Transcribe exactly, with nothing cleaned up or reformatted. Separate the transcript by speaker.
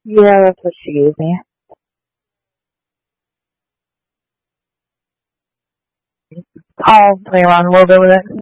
Speaker 1: Yeah, that's what she gave me. I'll play around a little bit with it.